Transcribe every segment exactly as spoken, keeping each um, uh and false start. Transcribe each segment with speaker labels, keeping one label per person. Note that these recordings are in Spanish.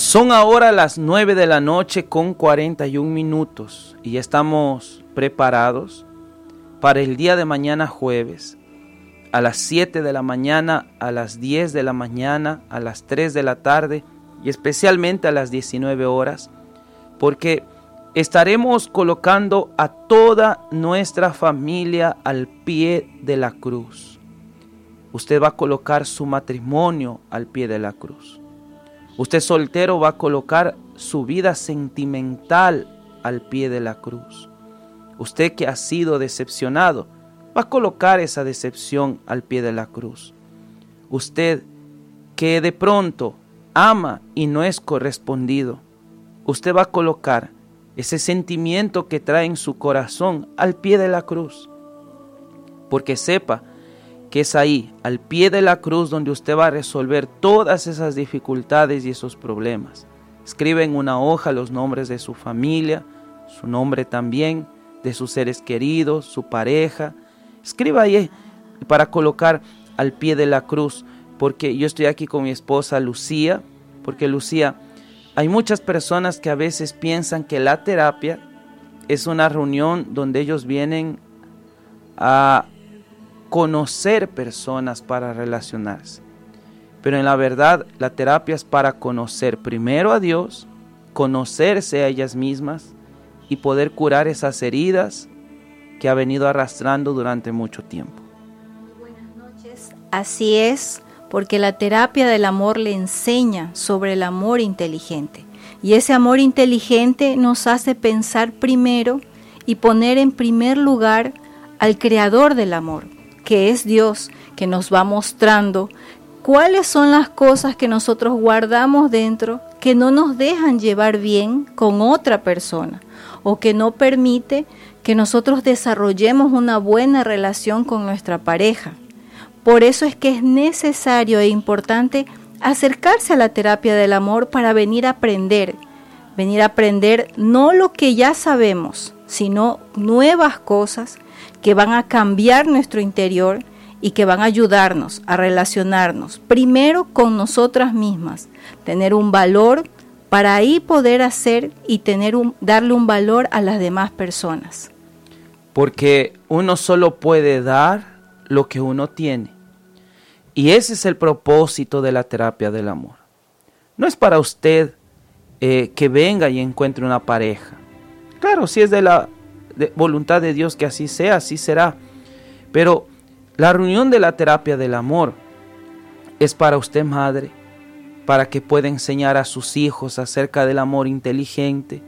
Speaker 1: Son ahora las nueve de la noche con cuarenta y un minutos y ya estamos preparados para el día de mañana jueves a las siete de la mañana, a las diez de la mañana, a las tres de la tarde y especialmente a las diecinueve horas, porque estaremos colocando a toda nuestra familia al pie de la cruz. Usted va a colocar su matrimonio al pie de la cruz. Usted soltero va a colocar su vida sentimental al pie de la cruz. Usted que ha sido decepcionado va a colocar esa decepción al pie de la cruz. Usted que de pronto ama y no es correspondido, usted va a colocar ese sentimiento que trae en su corazón al pie de la cruz. Porque sepa que es ahí, al pie de la cruz, donde usted va a resolver todas esas dificultades y esos problemas. Escribe en una hoja los nombres de su familia, su nombre también, de sus seres queridos, su pareja. Escriba ahí para colocar al pie de la cruz, porque yo estoy aquí con mi esposa Lucía, porque Lucía, hay muchas personas que a veces piensan que la terapia es una reunión donde ellos vienen a conocer personas para relacionarse. Pero en la verdad, la terapia es para conocer primero a Dios, conocerse a ellas mismas y poder curar esas heridas que ha venido arrastrando durante mucho tiempo.
Speaker 2: Buenas noches. Así es, porque la terapia del amor le enseña sobre el amor inteligente. Y ese amor inteligente nos hace pensar primero y poner en primer lugar al creador del amor, que es Dios, que nos va mostrando cuáles son las cosas que nosotros guardamos dentro que no nos dejan llevar bien con otra persona o que no permite que nosotros desarrollemos una buena relación con nuestra pareja. Por eso es que es necesario e importante acercarse a la terapia del amor para venir a aprender, venir a aprender no lo que ya sabemos, sino nuevas cosas que van a cambiar nuestro interior y que van a ayudarnos a relacionarnos primero con nosotras mismas, tener un valor para ahí poder hacer y tener un, darle un valor a las demás personas.
Speaker 1: Porque uno solo puede dar lo que uno tiene. Y ese es el propósito de la terapia del amor. No es para usted eh, que venga y encuentre una pareja. Claro, si es de la de voluntad de Dios que así sea, así será. Pero la reunión de la terapia del amor es para usted, madre, para que pueda enseñar a sus hijos acerca del amor inteligente.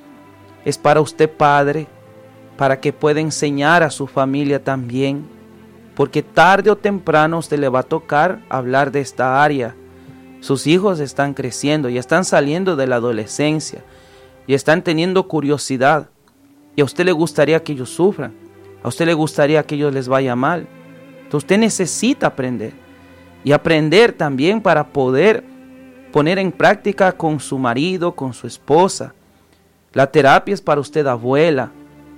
Speaker 1: Es para usted, padre, para que pueda enseñar a su familia también, porque tarde o temprano a usted le va a tocar hablar de esta área. Sus hijos están creciendo y están saliendo de la adolescencia y están teniendo curiosidad. Y a usted le gustaría que ellos sufran, a usted le gustaría que ellos les vaya mal. Entonces usted necesita aprender y aprender también para poder poner en práctica con su marido, con su esposa. La terapia es para usted, abuela.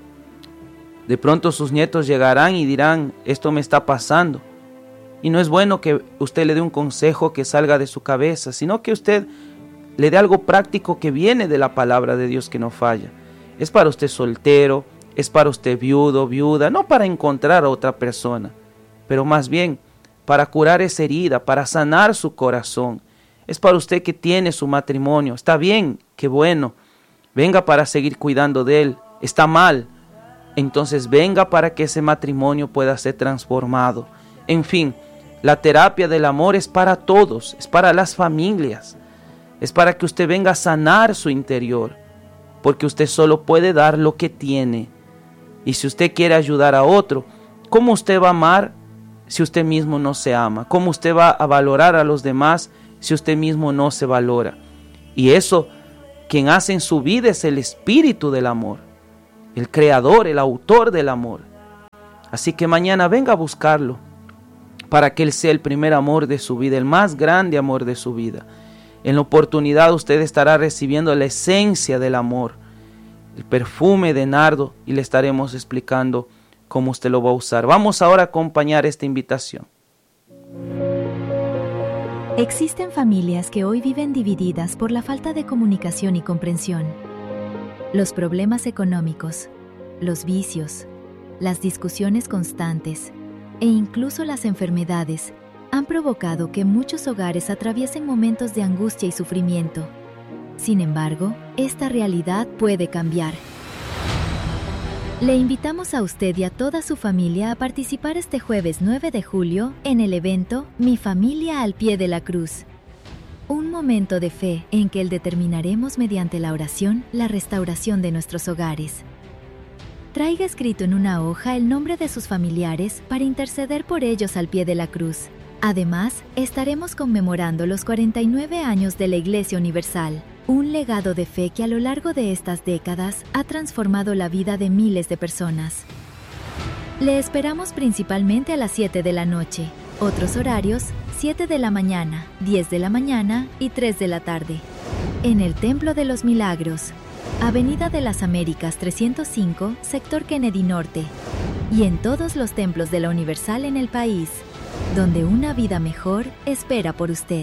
Speaker 1: De pronto sus nietos llegarán y dirán, esto me está pasando. Y no es bueno que usted le dé un consejo que salga de su cabeza, sino que usted le dé algo práctico que viene de la palabra de Dios que no falla. Es para usted soltero, es para usted viudo, viuda, no para encontrar a otra persona, pero más bien para curar esa herida, para sanar su corazón. Es para usted que tiene su matrimonio. Está bien, qué bueno. Venga para seguir cuidando de él. Está mal. Entonces venga para que ese matrimonio pueda ser transformado. En fin, la terapia del amor es para todos, es para las familias. Es para que usted venga a sanar su interior. Porque usted solo puede dar lo que tiene. Y si usted quiere ayudar a otro, ¿cómo usted va a amar si usted mismo no se ama? ¿Cómo usted va a valorar a los demás si usted mismo no se valora? Y eso, quien hace en su vida es el espíritu del amor, el creador, el autor del amor. Así que mañana venga a buscarlo para que Él sea el primer amor de su vida, el más grande amor de su vida. En la oportunidad usted estará recibiendo la esencia del amor, el perfume de nardo, y le estaremos explicando cómo usted lo va a usar. Vamos ahora a acompañar esta invitación.
Speaker 3: Existen familias que hoy viven divididas por la falta de comunicación y comprensión. Los problemas económicos, los vicios, las discusiones constantes e incluso las enfermedades han provocado que muchos hogares atraviesen momentos de angustia y sufrimiento. Sin embargo, esta realidad puede cambiar. Le invitamos a usted y a toda su familia a participar este jueves nueve de julio en el evento Mi Familia al Pie de la Cruz. Un momento de fe en que el determinaremos mediante la oración la restauración de nuestros hogares. Traiga escrito en una hoja el nombre de sus familiares para interceder por ellos al pie de la cruz. Además, estaremos conmemorando los cuarenta y nueve años de la Iglesia Universal, un legado de fe que a lo largo de estas décadas ha transformado la vida de miles de personas. Le esperamos principalmente a las siete de la noche. Otros horarios, siete de la mañana, diez de la mañana y tres de la tarde. En el Templo de los Milagros, Avenida de las Américas trescientos cinco, Sector Kennedy Norte. Y en todos los templos de la Universal en el país, donde una vida mejor espera por usted.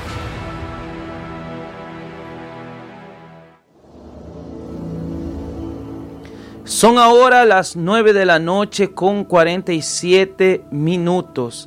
Speaker 1: Son ahora las nueve de la noche con cuarenta y siete minutos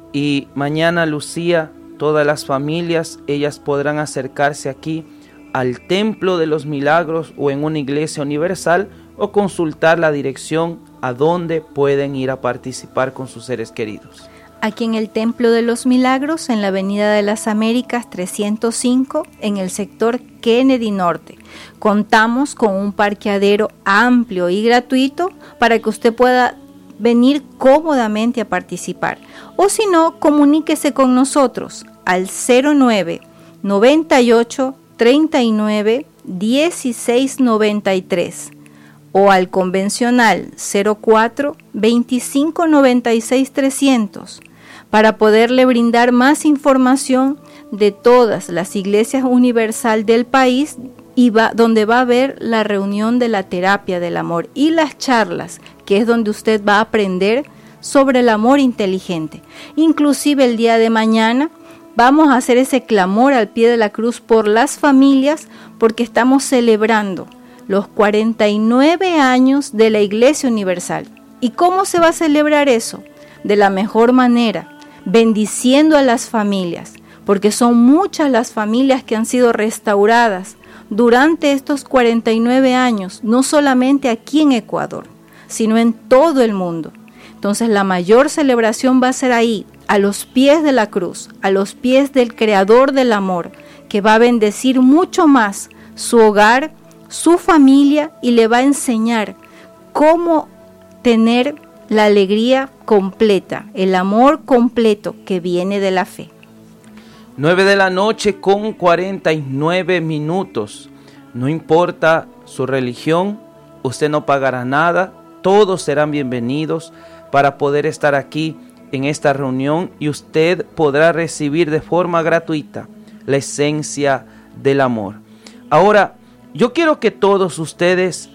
Speaker 1: y mañana, Lucía, todas las familias, ellas podrán acercarse aquí al Templo de los Milagros o en una iglesia universal o consultar la dirección a donde pueden ir a participar con sus seres queridos.
Speaker 2: Aquí en el Templo de los Milagros, en la Avenida de las Américas trescientos cinco, en el sector Kennedy Norte. Contamos con un parqueadero amplio y gratuito para que usted pueda venir cómodamente a participar. O si no, comuníquese con nosotros al cero nueve, noventa y ocho, treinta y nueve, dieciséis noventa y tres o al convencional cero cuatro, veinticinco noventa y seis trescientos para poderle brindar más información de todas las iglesias universal del país y va, donde va a haber la reunión de la terapia del amor y las charlas, que es donde usted va a aprender sobre el amor inteligente. Inclusive el día de mañana vamos a hacer ese clamor al pie de la cruz por las familias, porque estamos celebrando los cuarenta y nueve años de la Iglesia Universal. ¿Y cómo se va a celebrar eso? De la mejor manera, bendiciendo a las familias, porque son muchas las familias que han sido restauradas durante estos cuarenta y nueve años, no solamente aquí en Ecuador, sino en todo el mundo. Entonces la mayor celebración va a ser ahí, a los pies de la cruz, a los pies del Creador del amor, que va a bendecir mucho más su hogar, su familia, y le va a enseñar cómo tener la alegría completa, el amor completo que viene de la fe.
Speaker 1: nueve de la noche con cuarenta y nueve minutos. No importa su religión, usted no pagará nada, todos serán bienvenidos para poder estar aquí en esta reunión y usted podrá recibir de forma gratuita la esencia del amor. Ahora, yo quiero que todos ustedes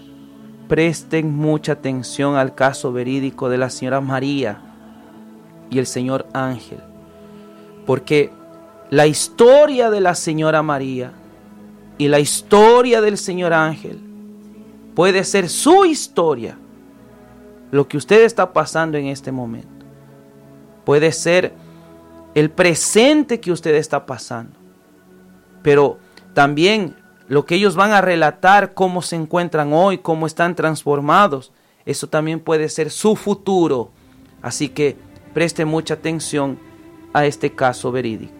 Speaker 1: presten mucha atención al caso verídico de la señora María y el señor Ángel, porque la historia de la señora María y la historia del señor Ángel puede ser su historia. Lo que usted está pasando en este momento puede ser el presente que usted está pasando, pero también lo que ellos van a relatar, cómo se encuentran hoy, cómo están transformados, eso también puede ser su futuro. Así que preste mucha atención a este caso verídico.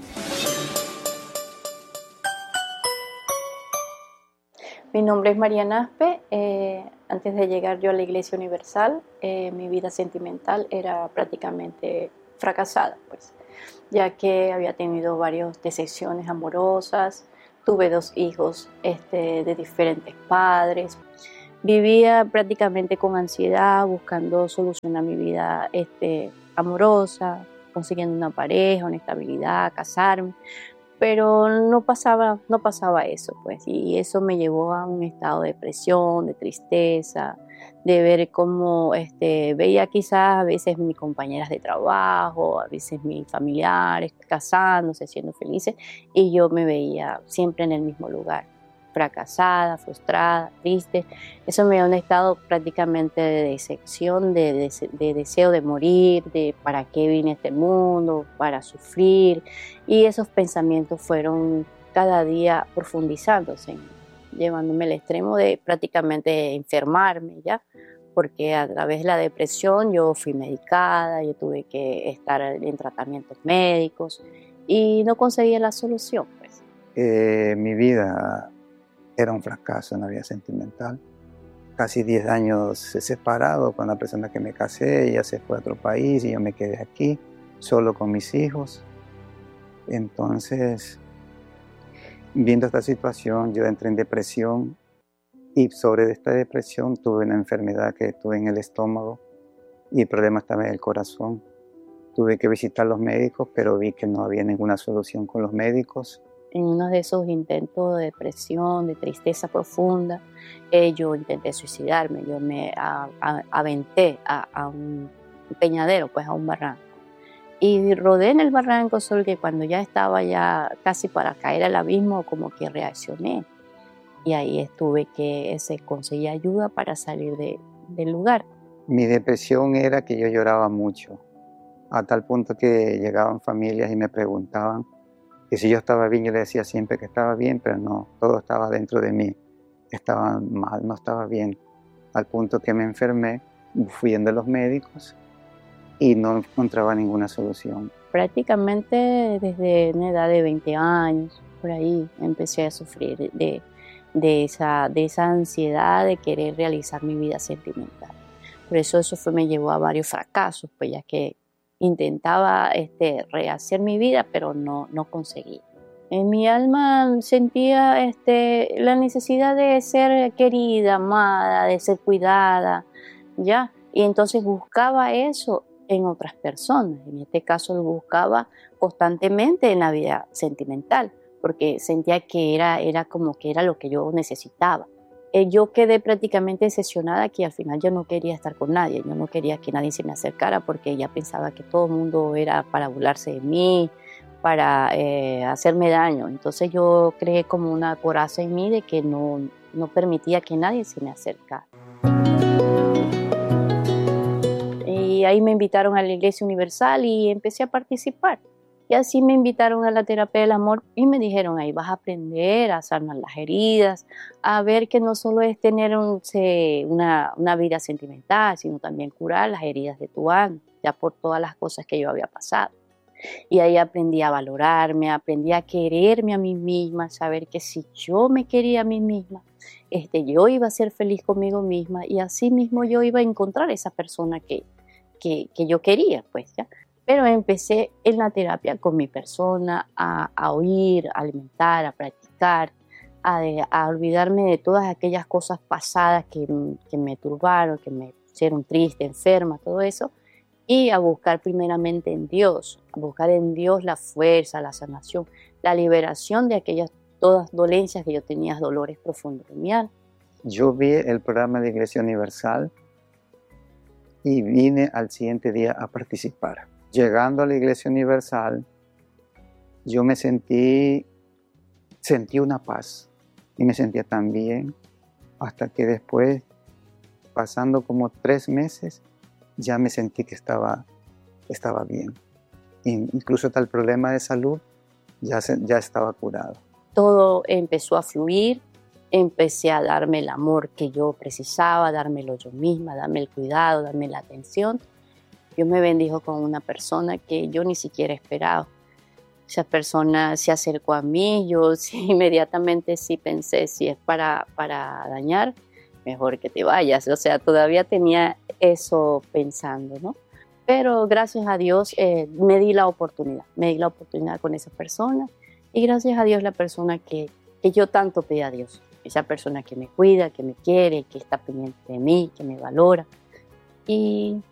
Speaker 4: Mi nombre es María Naspe. Eh, antes de llegar yo a la Iglesia Universal, eh, mi vida sentimental era prácticamente fracasada, pues, ya que había tenido varias decepciones amorosas. Tuve dos hijos este, de diferentes padres. Vivía prácticamente con ansiedad, buscando solucionar mi vida este, amorosa, consiguiendo una pareja, una estabilidad, casarme. Pero no pasaba, no pasaba eso, pues, y eso me llevó a un estado de depresión, de tristeza, de ver cómo este, veía quizás a veces mis compañeras de trabajo, a veces mis familiares casándose, siendo felices, y yo me veía siempre en el mismo lugar, fracasada, frustrada, triste. Eso me dio un estado prácticamente de decepción, de, de, de deseo de morir, de para qué vine a este mundo, para sufrir, y esos pensamientos fueron cada día profundizándose en mí, llevándome al extremo de prácticamente enfermarme ya, porque a través de la depresión yo fui medicada, yo tuve que estar en tratamientos médicos y no conseguía la solución. Pues.
Speaker 5: Eh, mi vida era un fracaso en la vida sentimental. Casi diez años separado con la persona que me casé, ella se fue a otro país y yo me quedé aquí, solo con mis hijos. Entonces, viendo esta situación, yo entré en depresión y sobre esta depresión tuve una enfermedad que tuve en el estómago y el problema estaba en el corazón. Tuve que visitar a los médicos, pero vi que no había ninguna solución con los médicos.
Speaker 4: En uno de esos intentos de depresión, de tristeza profunda, eh, yo intenté suicidarme, yo me a, a, aventé a, a un peñadero, pues a un barranco. Y rodé en el barranco, solo que cuando ya estaba ya casi para caer al abismo, como que reaccioné. Y ahí estuve que se conseguía ayuda para salir de, del lugar.
Speaker 5: Mi depresión era que yo lloraba mucho, a tal punto que llegaban familias y me preguntaban que si yo estaba bien. Yo le decía siempre que estaba bien, pero no, todo estaba dentro de mí. Estaba mal, no estaba bien. Al punto que me enfermé, fui a los médicos y no encontraba ninguna solución.
Speaker 4: Prácticamente desde una edad de veinte años, por ahí, empecé a sufrir de, de, esa, de esa ansiedad de querer realizar mi vida sentimental. Por eso eso fue, me llevó a varios fracasos, pues ya que intentaba este, rehacer mi vida, pero no, no conseguí. En mi alma sentía este, la necesidad de ser querida, amada, de ser cuidada, ¿ya? Y entonces buscaba eso en otras personas. En este caso lo buscaba constantemente en la vida sentimental, porque sentía que era, era como que era lo que yo necesitaba. Eh, yo quedé prácticamente decepcionada que al final yo no quería estar con nadie, yo no quería que nadie se me acercara porque ya pensaba que todo el mundo era para burlarse de mí, para eh, hacerme daño. Entonces yo creé como una coraza en mí de que no, no permitía que nadie se me acercara. Y ahí me invitaron a la Iglesia Universal y empecé a participar. Y así me invitaron a la terapia del amor y me dijeron, ahí vas a aprender a sanar las heridas, a ver que no solo es tener un, se, una, una vida sentimental, sino también curar las heridas de tu alma, ya por todas las cosas que yo había pasado. Y ahí aprendí a valorarme, aprendí a quererme a mí misma, saber que si yo me quería a mí misma, este, yo iba a ser feliz conmigo misma y así mismo yo iba a encontrar esa persona que, que, que yo quería, pues ya. Pero empecé en la terapia con mi persona a, a oír, a alimentar, a practicar, a, de, a olvidarme de todas aquellas cosas pasadas que, que me turbaron, que me hicieron triste, enferma, todo eso, y a buscar primeramente en Dios, a buscar en Dios la fuerza, la sanación, la liberación de aquellas todas dolencias que yo tenía, dolores profundos en mi alma.
Speaker 5: Yo vi el programa de Iglesia Universal y vine al siguiente día a participar. Llegando a la Iglesia Universal, yo me sentí, sentí una paz y me sentía tan bien hasta que después, pasando como tres meses, ya me sentí que estaba, estaba bien. Incluso hasta el problema de salud ya, se, ya estaba curado.
Speaker 4: Todo empezó a fluir, empecé a darme el amor que yo precisaba, dármelo yo misma, darme el cuidado, darme la atención. Dios me bendijo con una persona que yo ni siquiera esperaba. Esa persona se acercó a mí, yo sí, inmediatamente sí pensé, si es para, para dañar, mejor que te vayas. O sea, todavía tenía eso pensando, ¿no? Pero gracias a Dios eh, me di la oportunidad, me di la oportunidad con esa persona y gracias a Dios la persona que, que yo tanto pedí a Dios, esa persona que me cuida, que me quiere, que está pendiente de mí, que me valora. Y